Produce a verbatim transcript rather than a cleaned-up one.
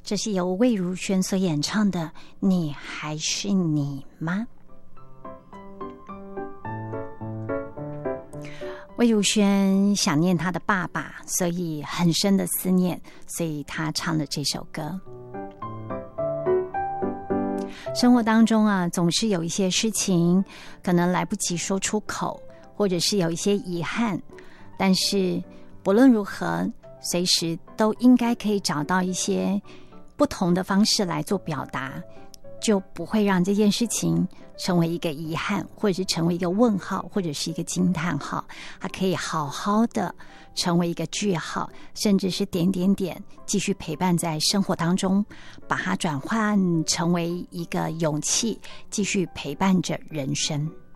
这是由魏如萱所演唱的《你还是你吗》。魏如萱想念她的爸爸，所以很深的思念，所以她唱了这首歌。生活当中啊，总是有一些事情可能来不及说出口，或者是有一些遗憾，但是不论如何，随时都应该可以找到一些不同的方式来做表达，就不会让这件事情成为一个遗憾，或者是成为一个问号，或者是一个惊叹号，它可以好好的成为一个句号，甚至是点点点，继续陪伴在生活当中，把它转换成为一个勇气，继续陪伴着人生。